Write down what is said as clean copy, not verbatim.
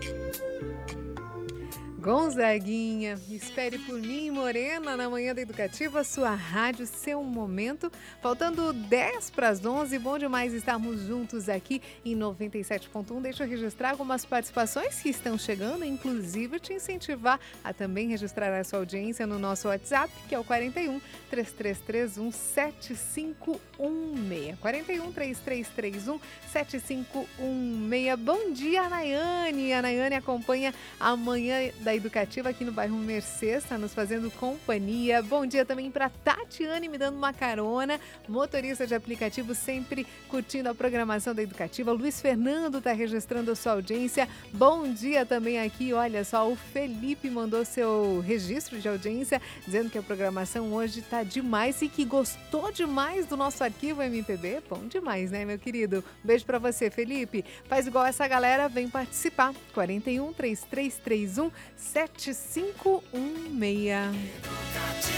Gonzaguinha, espere por mim, Morena, na manhã da Educativa, sua rádio, seu momento. Faltando 10 para as 11, bom demais estarmos juntos aqui em 97.1. Deixa eu registrar algumas participações que estão chegando, inclusive te incentivar a também registrar a sua audiência no nosso WhatsApp, que é o 41 3331 7516. 41 3331 7516. Bom dia, Nayane. A Nayane acompanha a manhã da Educativa aqui no bairro Mercês, está nos fazendo companhia. Bom dia também para Tatiane, me dando uma carona, motorista de aplicativo, sempre curtindo a programação da Educativa. Luiz Fernando está registrando a sua audiência. Bom dia também aqui, olha só, o Felipe mandou seu registro de audiência, dizendo que a programação hoje está demais e que gostou demais do nosso arquivo MPB. Bom demais, né, meu querido? Beijo para você, Felipe. Faz igual essa galera, vem participar. 41 3331 7516.